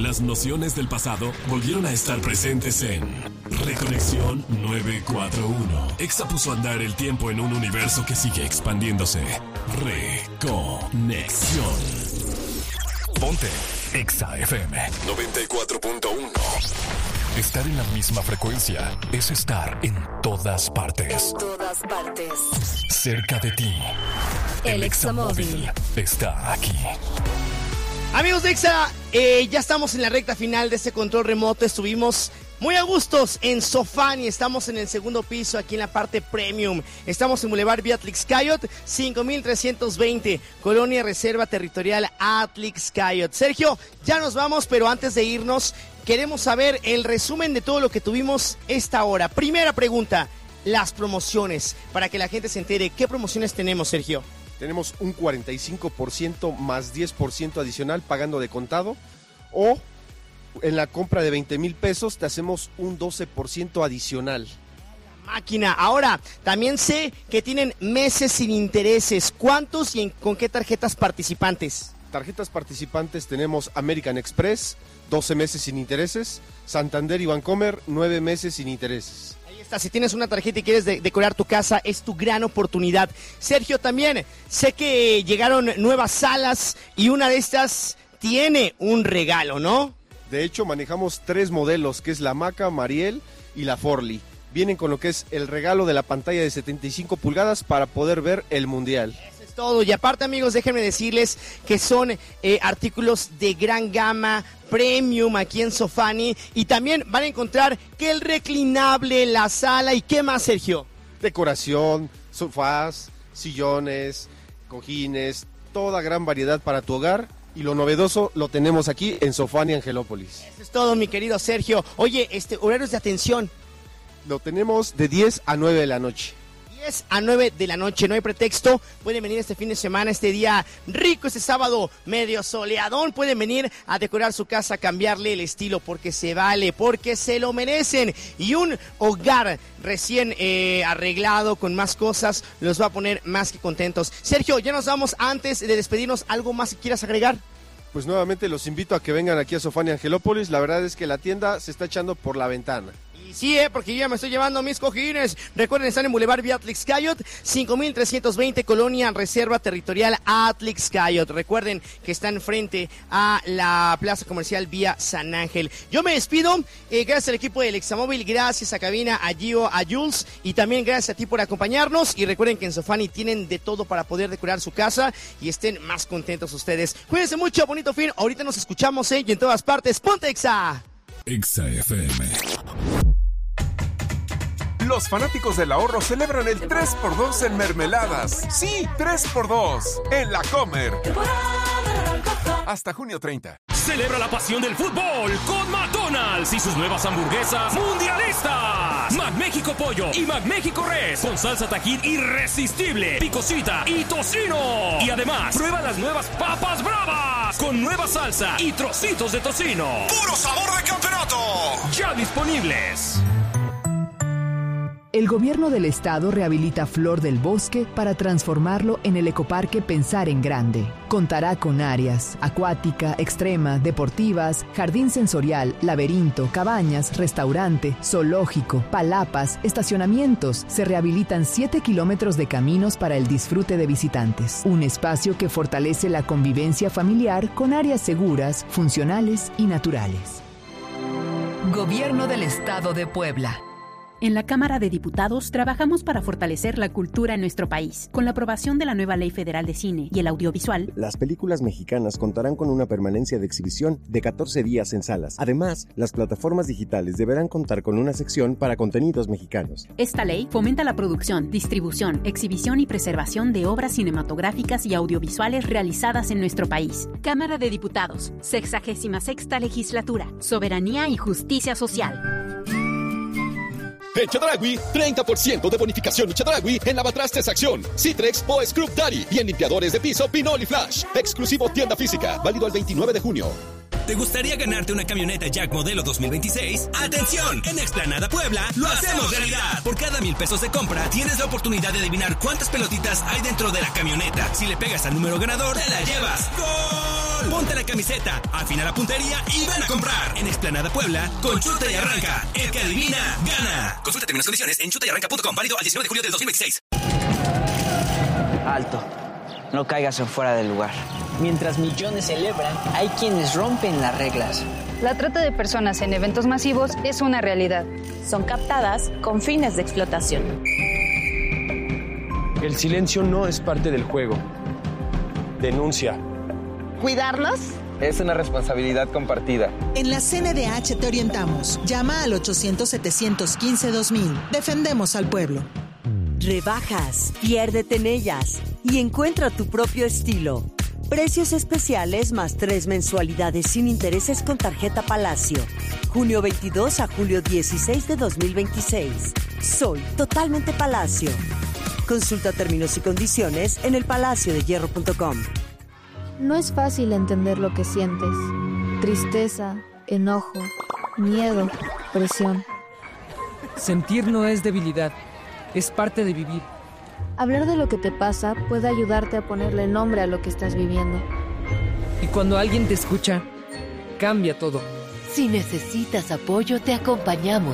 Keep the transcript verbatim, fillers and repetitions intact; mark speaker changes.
Speaker 1: Las nociones del pasado volvieron a estar presentes en Reconexión novecientos cuarenta y uno. Exa puso a andar el tiempo en un universo que sigue expandiéndose. Reconexión. Ponte Exa F M noventa y cuatro punto uno. Estar en la misma frecuencia es estar en todas partes.
Speaker 2: En todas partes.
Speaker 1: Cerca de ti. El Examóvil está aquí.
Speaker 3: Amigos de Exa, eh, ya estamos en la recta final de este control remoto. Estuvimos muy a gustos en Sofani. Estamos en el segundo piso, aquí en la parte premium. Estamos en Boulevard Vía Atlixcayot, cinco mil trescientos veinte, Colonia Reserva Territorial Atlixcayot. Sergio, ya nos vamos, pero antes de irnos, queremos saber el resumen de todo lo que tuvimos esta hora. Primera pregunta, las promociones, para que la gente se entere. ¿Qué promociones tenemos, Sergio?
Speaker 4: Tenemos un cuarenta y cinco por ciento más diez por ciento adicional pagando de contado, o en la compra de veinte mil pesos te hacemos un doce por ciento adicional.
Speaker 3: Máquina. Ahora, también sé que tienen meses sin intereses. ¿Cuántos y en, con qué tarjetas participantes?
Speaker 4: Tarjetas participantes tenemos American Express, doce meses sin intereses, Santander y Bancomer, nueve meses sin intereses.
Speaker 3: Si tienes una tarjeta y quieres de- decorar tu casa, es tu gran oportunidad. Sergio, también sé que llegaron nuevas salas y una de estas tiene un regalo, ¿no?
Speaker 4: De hecho, manejamos tres modelos, que es la Maca, Mariel y la Forli. Vienen con lo que es el regalo de la pantalla de setenta y cinco pulgadas para poder ver el Mundial.
Speaker 3: Eso es todo. Y aparte, amigos, déjenme decirles que son eh, artículos de gran gama, premium aquí en Sofani, y también van a encontrar que el reclinable, la sala y qué más, Sergio.
Speaker 4: Decoración, sofás, sillones, cojines, toda gran variedad para tu hogar, y lo novedoso lo tenemos aquí en Sofani Angelópolis.
Speaker 3: Eso es todo, mi querido Sergio. Oye, este horarios de atención.
Speaker 4: Lo tenemos de diez a nueve de la noche.
Speaker 3: diez a nueve de la noche, no hay pretexto. Pueden venir este fin de semana, este día rico, este sábado medio soleadón. Pueden venir a decorar su casa, cambiarle el estilo, porque se vale, porque se lo merecen. Y un hogar recién eh, arreglado con más cosas los va a poner más que contentos. Sergio, ya nos vamos. Antes de despedirnos, ¿algo más que quieras agregar?
Speaker 4: Pues nuevamente los invito a que vengan aquí a Sofani Angelópolis. La verdad es que la tienda se está echando por la ventana.
Speaker 3: Sí, eh, porque yo ya me estoy llevando mis cojines. Recuerden, están en Boulevard Vía Atlixcayot, cinco mil trescientos veinte, Colonia Reserva Territorial Atlixcayot. Recuerden que están frente a la Plaza Comercial Vía San Ángel. Yo me despido, eh, gracias al equipo del Examóvil, gracias a Cabina, a Gio, a Jules, y también gracias a ti por acompañarnos. Y recuerden que en Sofani tienen de todo para poder decorar su casa y estén más contentos ustedes. Cuídense mucho, bonito fin. Ahorita nos escuchamos, eh, y en todas partes. ¡Ponte Exa!
Speaker 1: Exa F M.
Speaker 5: Los fanáticos del ahorro celebran el tres por dos en mermeladas. Sí, tres por dos en La Comer. Hasta junio treinta.
Speaker 6: Celebra la pasión del fútbol con McDonald's y sus nuevas hamburguesas mundialistas. McMéxico Pollo y McMéxico Res con salsa Tajín irresistible, picosita y tocino. Y además, prueba las nuevas papas bravas con nueva salsa y trocitos de tocino. ¡Puro sabor de campeonato! Ya disponibles.
Speaker 7: El gobierno del estado rehabilita Flor del Bosque para transformarlo en el ecoparque Pensar en Grande. Contará con áreas acuática, extrema, deportivas, jardín sensorial, laberinto, cabañas, restaurante, zoológico, palapas, estacionamientos. Se rehabilitan siete kilómetros de caminos para el disfrute de visitantes. Un espacio que fortalece la convivencia familiar con áreas seguras, funcionales y naturales.
Speaker 8: Gobierno del Estado de Puebla.
Speaker 9: En la Cámara de Diputados trabajamos para fortalecer la cultura en nuestro país. Con la aprobación de la nueva Ley Federal de Cine y el Audiovisual,
Speaker 10: las películas mexicanas contarán con una permanencia de exhibición de catorce días en salas. Además, las plataformas digitales deberán contar con una sección para contenidos mexicanos.
Speaker 9: Esta ley fomenta la producción, distribución, exhibición y preservación de obras cinematográficas y audiovisuales realizadas en nuestro país. Cámara de Diputados, sexagésima sexta legislatura, soberanía y justicia social.
Speaker 11: En Chedraui, treinta por ciento de bonificación Chedraui en lavatrastes Acción, Citrex o Scrub Daddy y en limpiadores de piso Pinol y Flash. Exclusivo tienda física, válido el veintinueve de junio.
Speaker 12: ¿Te gustaría ganarte una camioneta Jack modelo dos mil veintiséis? ¡Atención! En Explanada Puebla lo hacemos realidad. Por cada mil pesos de compra tienes la oportunidad de adivinar cuántas pelotitas hay dentro de la camioneta. Si le pegas al número ganador, te la llevas. ¡Gol! fútbol. Ponte la camiseta, afina la puntería y ven a comprar. En Explanada Puebla, con Chuta y Arranca. El que adivina, gana. Consulta términos y condiciones en chuta y arranca punto com. Válido al diecinueve de julio del dos mil veintiséis.
Speaker 2: Alto. No caigas en fuera del lugar. Mientras millones celebran, hay quienes rompen las reglas.
Speaker 13: La trata de personas en eventos masivos es una realidad.
Speaker 14: Son captadas con fines de explotación.
Speaker 15: El silencio no es parte del juego. Denuncia.
Speaker 16: ¿Cuidarnos?
Speaker 15: Es una responsabilidad compartida.
Speaker 17: En la C N D H te orientamos. Llama al ochocientos, setecientos quince, dos mil. Defendemos al pueblo.
Speaker 18: Rebajas, piérdete en ellas y encuentra tu propio estilo. Precios especiales más tres mensualidades sin intereses con tarjeta Palacio. Junio veintidós a julio dieciséis de dos mil veintiséis. Soy totalmente Palacio. Consulta términos y condiciones en el palacio de hierro punto com.
Speaker 19: No es fácil entender lo que sientes. Tristeza, enojo, miedo, presión.
Speaker 20: Sentir no es debilidad, es parte de vivir.
Speaker 19: Hablar de lo que te pasa puede ayudarte a ponerle nombre a lo que estás viviendo.
Speaker 20: Y cuando alguien te escucha, cambia todo.
Speaker 21: Si necesitas apoyo, te acompañamos.